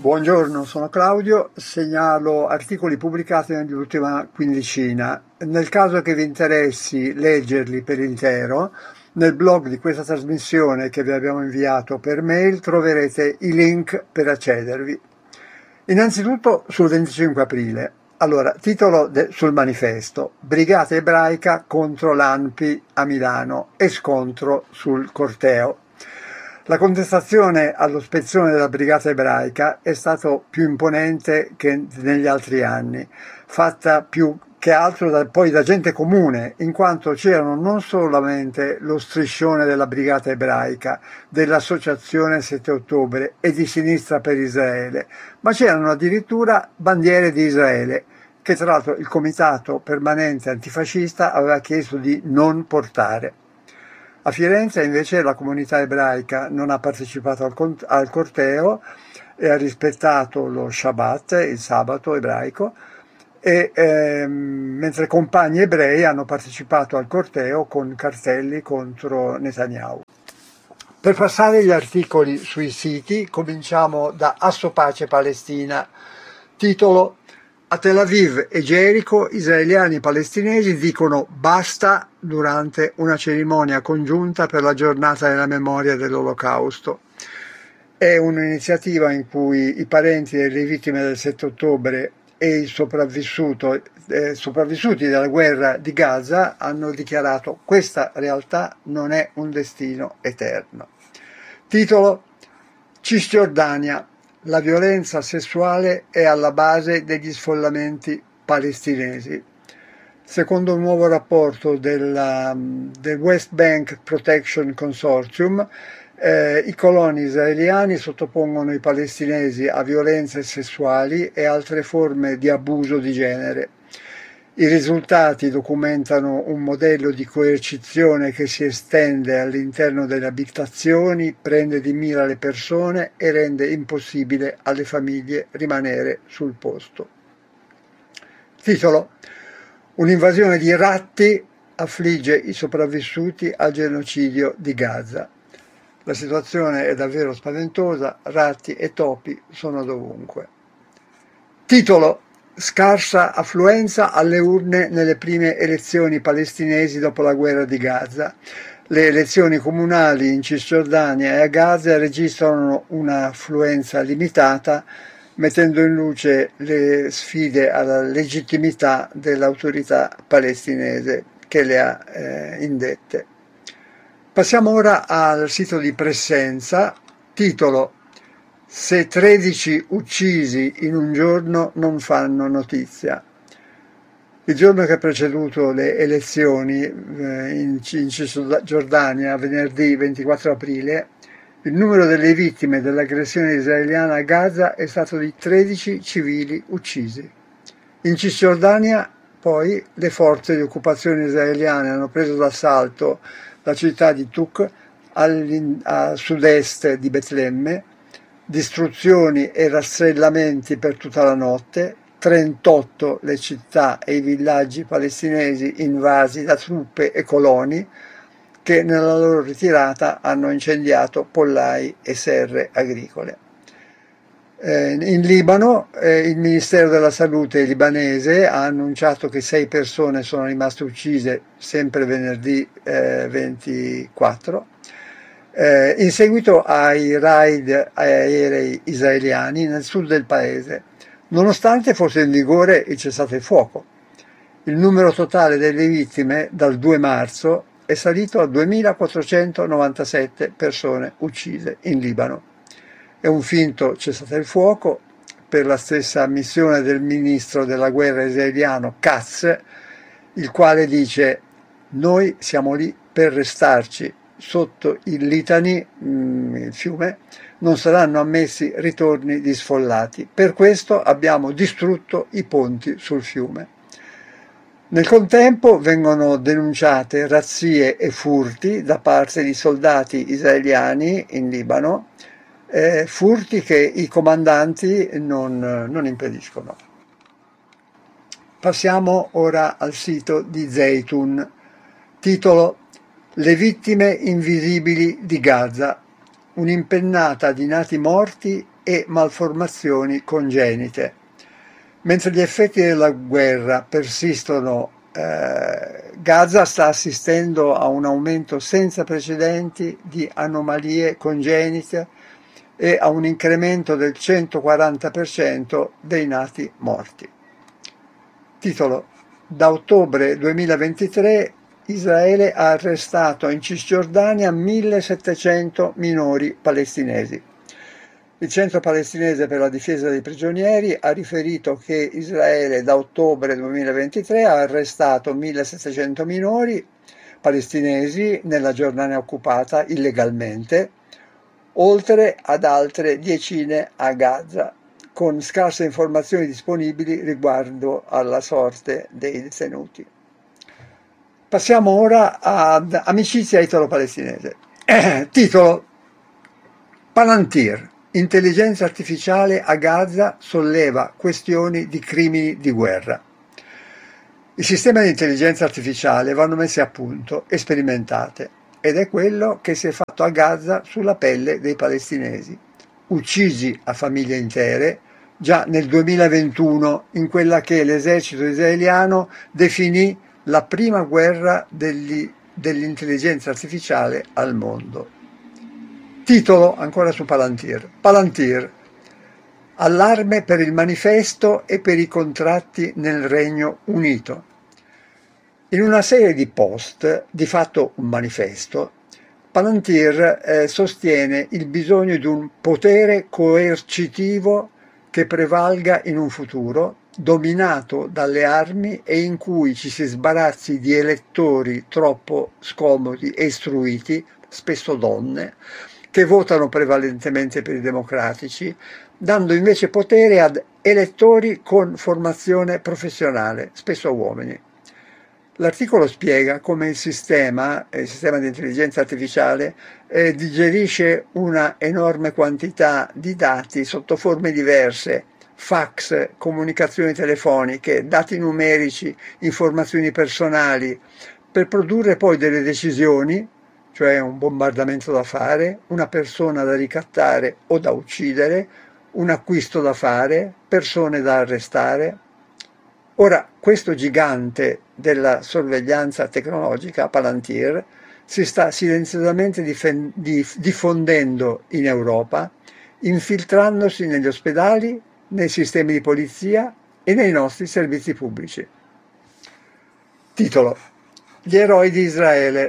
Buongiorno, sono Claudio, segnalo articoli pubblicati nell'ultima quindicina. Nel caso che vi interessi leggerli per intero, nel blog di questa trasmissione che vi abbiamo inviato per mail troverete i link per accedervi. Innanzitutto sul 25 aprile. Allora, titolo sul manifesto: Brigata ebraica contro l'ANPI a Milano e scontro sul corteo. La contestazione all'ospezione della Brigata ebraica è stata più imponente che negli altri anni, fatta più che altro poi da gente comune, in quanto c'erano non solamente lo striscione della Brigata ebraica, dell'Associazione 7 ottobre e di Sinistra per Israele, ma c'erano addirittura bandiere di Israele, che tra l'altro il Comitato Permanente Antifascista aveva chiesto di non portare. A Firenze invece la comunità ebraica non ha partecipato al corteo e ha rispettato lo Shabbat, il sabato ebraico, mentre compagni ebrei hanno partecipato al corteo con cartelli contro Netanyahu. Per passare gli articoli sui siti, cominciamo da Assopace Palestina, titolo: a Tel Aviv e Gerico israeliani e palestinesi dicono basta durante una cerimonia congiunta per la giornata della memoria dell'Olocausto. È un'iniziativa in cui i parenti delle vittime del 7 ottobre e i sopravvissuti della guerra di Gaza hanno dichiarato: questa realtà non è un destino eterno. Titolo: Cisgiordania. La violenza sessuale è alla base degli sfollamenti palestinesi. Secondo un nuovo rapporto del West Bank Protection Consortium, i coloni israeliani sottopongono i palestinesi a violenze sessuali e altre forme di abuso di genere. I risultati documentano un modello di coercizione che si estende all'interno delle abitazioni, prende di mira le persone e rende impossibile alle famiglie rimanere sul posto. Titolo: un'invasione di ratti affligge i sopravvissuti al genocidio di Gaza. La situazione è davvero spaventosa, ratti e topi sono dovunque. Titolo: scarsa affluenza alle urne nelle prime elezioni palestinesi dopo la guerra di Gaza. Le elezioni comunali in Cisgiordania e a Gaza registrano un'affluenza limitata, mettendo in luce le sfide alla legittimità dell'autorità palestinese che le ha indette. Passiamo ora al sito di Pressenza, titolo: se 13 uccisi in un giorno non fanno notizia. Il giorno che ha preceduto le elezioni in Cisgiordania, venerdì 24 aprile, il numero delle vittime dell'aggressione israeliana a Gaza è stato di 13 civili uccisi. In Cisgiordania, poi, le forze di occupazione israeliane hanno preso d'assalto la città di Tuk a sud-est di Betlemme, distruzioni e rastrellamenti per tutta la notte, 38 le città e i villaggi palestinesi invasi da truppe e coloni che nella loro ritirata hanno incendiato pollai e serre agricole. In Libano il Ministero della Salute libanese ha annunciato che 6 persone sono rimaste uccise sempre venerdì 24 in seguito ai raid aerei israeliani nel sud del paese, nonostante fosse in vigore il cessate il fuoco. Il numero totale delle vittime dal 2 marzo è salito a 2.497 persone uccise in Libano. È un finto cessate il fuoco, per la stessa ammissione del ministro della guerra israeliano Katz, il quale dice: noi siamo lì per restarci, sotto il Litani, il fiume, non saranno ammessi ritorni di sfollati, per questo abbiamo distrutto i ponti sul fiume. Nel contempo vengono denunciate razzie e furti da parte di soldati israeliani in Libano, furti che i comandanti non impediscono. Passiamo ora al sito di Zeytun, titolo: le vittime invisibili di Gaza. un'impennata di nati morti e malformazioni congenite. Mentre gli effetti della guerra persistono, Gaza sta assistendo a un aumento senza precedenti di anomalie congenite e a un incremento del 140% dei nati morti. Titolo: da ottobre 2023 Israele ha arrestato in Cisgiordania 1700 minori palestinesi. Il Centro Palestinese per la difesa dei prigionieri ha riferito che Israele da ottobre 2023 ha arrestato 1700 minori palestinesi nella Giordania occupata illegalmente, oltre ad altre decine a Gaza, con scarse informazioni disponibili riguardo alla sorte dei detenuti. Passiamo ora ad amicizia italo-palestinese. Titolo: Palantir. Intelligenza artificiale a Gaza solleva questioni di crimini di guerra. I sistemi di intelligenza artificiale vanno messi a punto e sperimentate, ed è quello che si è fatto a Gaza sulla pelle dei palestinesi, uccisi a famiglie intere già nel 2021 in quella che l'esercito israeliano definì la prima guerra dell'intelligenza artificiale al mondo. Titolo ancora su Palantir. Palantir. Allarme per il manifesto e per i contratti nel Regno Unito. In una serie di post, di fatto un manifesto, Palantir sostiene il bisogno di un potere coercitivo che prevalga in un futuro dominato dalle armi e in cui ci si sbarazzi di elettori troppo scomodi e istruiti, spesso donne, che votano prevalentemente per i democratici, dando invece potere ad elettori con formazione professionale, spesso uomini. L'articolo spiega come il sistema di intelligenza artificiale, digerisce una enorme quantità di dati sotto forme diverse, fax, comunicazioni telefoniche, dati numerici, informazioni personali, per produrre poi delle decisioni, cioè un bombardamento da fare, una persona da ricattare o da uccidere, un acquisto da fare, persone da arrestare. Ora, questo gigante della sorveglianza tecnologica, Palantir, si sta silenziosamente diffondendo in Europa, infiltrandosi negli ospedali, nei sistemi di polizia e nei nostri servizi pubblici. Titolo: Gli eroi di Israele.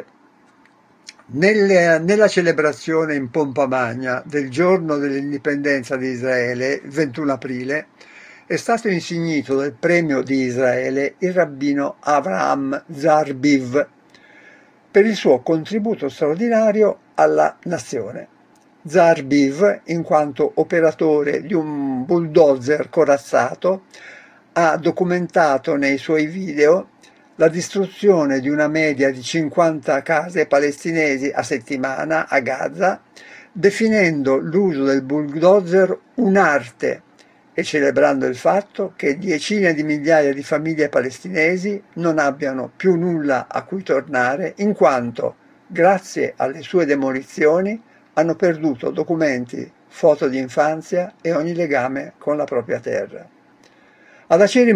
Nella celebrazione in pompa magna del giorno dell'indipendenza di Israele, il 21 aprile, è stato insignito del premio di Israele il rabbino Avraham Zarbiv per il suo contributo straordinario alla nazione. Zarbiv, in quanto operatore di un bulldozer corazzato, ha documentato nei suoi video la distruzione di una media di 50 case palestinesi a settimana a Gaza, definendo l'uso del bulldozer un'arte e celebrando il fatto che decine di migliaia di famiglie palestinesi non abbiano più nulla a cui tornare, in quanto, grazie alle sue demolizioni, hanno perduto documenti, foto di infanzia e ogni legame con la propria terra. A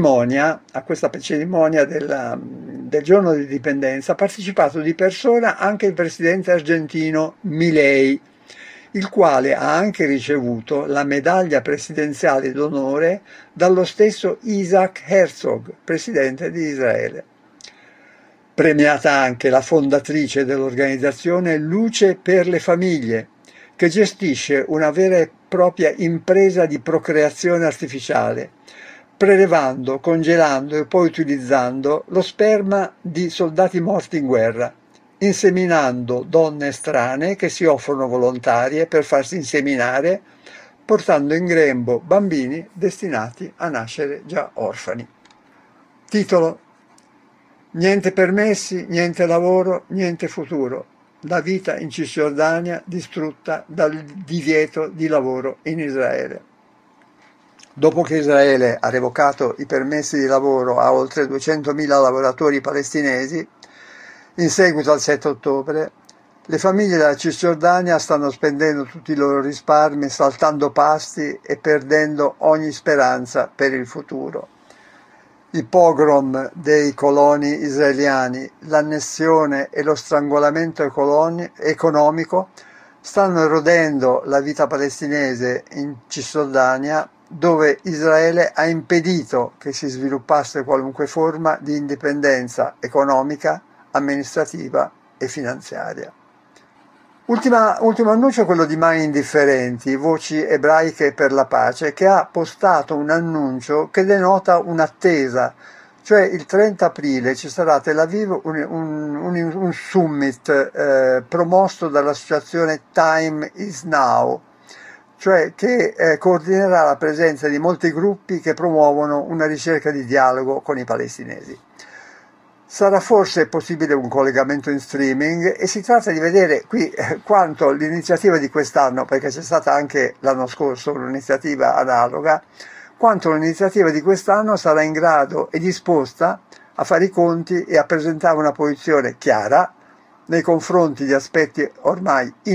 questa cerimonia del giorno dell'indipendenza, ha partecipato di persona anche il presidente argentino Milei, il quale ha anche ricevuto la medaglia presidenziale d'onore dallo stesso Isaac Herzog, presidente di Israele. Premiata anche la fondatrice dell'organizzazione Luce per le Famiglie, che gestisce una vera e propria impresa di procreazione artificiale, prelevando, congelando e poi utilizzando lo sperma di soldati morti in guerra, inseminando donne estranee che si offrono volontarie per farsi inseminare, portando in grembo bambini destinati a nascere già orfani. Titolo: Niente permessi, niente lavoro, niente futuro. La vita in Cisgiordania distrutta dal divieto di lavoro in Israele. Dopo che Israele ha revocato i permessi di lavoro a oltre 200.000 lavoratori palestinesi, in seguito al 7 ottobre, Le famiglie della Cisgiordania stanno spendendo tutti i loro risparmi, saltando pasti e perdendo ogni speranza per il futuro. I pogrom dei coloni israeliani, l'annessione e lo strangolamento economico stanno erodendo la vita palestinese in Cisgiordania, dove Israele ha impedito che si sviluppasse qualunque forma di indipendenza economica, amministrativa e finanziaria. Ultimo annuncio è quello di Mai Indifferenti, Voci Ebraiche per la Pace, che ha postato un annuncio che denota un'attesa, cioè il 30 aprile ci sarà a Tel Aviv un summit promosso dall'associazione Time is Now, cioè che coordinerà la presenza di molti gruppi che promuovono una ricerca di dialogo con i palestinesi. Sarà forse possibile un collegamento in streaming e si tratta di vedere qui quanto l'iniziativa di quest'anno, perché c'è stata anche l'anno scorso un'iniziativa analoga, quanto l'iniziativa di quest'anno sarà in grado e disposta a fare i conti e a presentare una posizione chiara nei confronti di aspetti ormai